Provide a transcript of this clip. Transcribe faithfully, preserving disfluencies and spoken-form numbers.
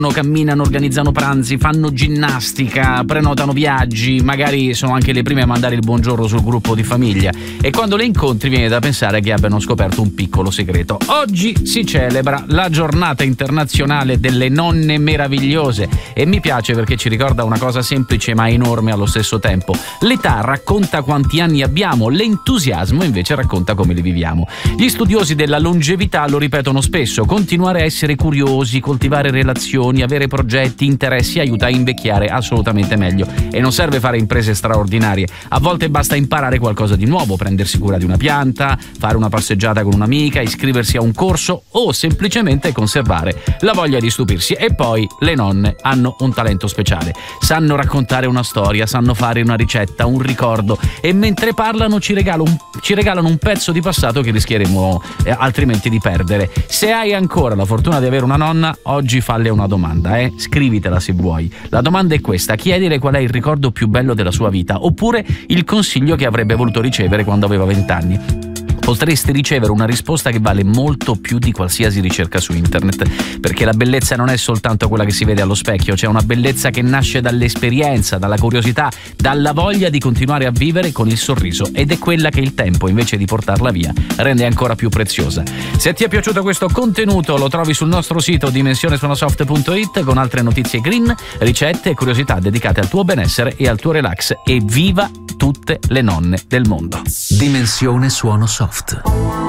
camminano, organizzano pranzi, fanno ginnastica, prenotano viaggi, magari sono anche le prime a mandare il buongiorno sul gruppo di famiglia, e quando le incontri viene da pensare che abbiano scoperto un piccolo segreto. Oggi si celebra la giornata internazionale delle nonne meravigliose e mi piace perché ci ricorda una cosa semplice ma enorme allo stesso tempo. L'età racconta quanti anni abbiamo, l'entusiasmo invece racconta come li viviamo. Gli studiosi della longevità lo ripetono spesso: continuare a essere curiosi, coltivare relazioni, avere progetti, interessi aiuta a invecchiare assolutamente meglio. E non serve fare imprese straordinarie, a volte basta imparare qualcosa di nuovo, prendersi cura di una pianta, fare una passeggiata con un'amica, iscriversi a un corso o semplicemente conservare la voglia di stupirsi. E poi le nonne hanno un talento speciale: sanno raccontare una storia, sanno fare una ricetta, un ricordo, e mentre parlano ci regalano un, ci regalano un pezzo di passato che rischieremo eh, altrimenti di perdere. Se hai ancora la fortuna di avere una nonna, oggi falle una domanda. Domanda, eh? Scrivitela se vuoi. La domanda è questa: chiedile qual è il ricordo più bello della sua vita, oppure il consiglio che avrebbe voluto ricevere quando aveva vent'anni. Potresti ricevere una risposta che vale molto più di qualsiasi ricerca su internet, perché la bellezza non è soltanto quella che si vede allo specchio, c'è una bellezza che nasce dall'esperienza, dalla curiosità, dalla voglia di continuare a vivere con il sorriso, ed è quella che il tempo, invece di portarla via, rende ancora più preziosa. Se ti è piaciuto questo contenuto, lo trovi sul nostro sito dimensione suonosoft punto it con altre notizie green, ricette e curiosità dedicate al tuo benessere e al tuo relax. E viva tutte le nonne del mondo. Dimensione Suono Soft.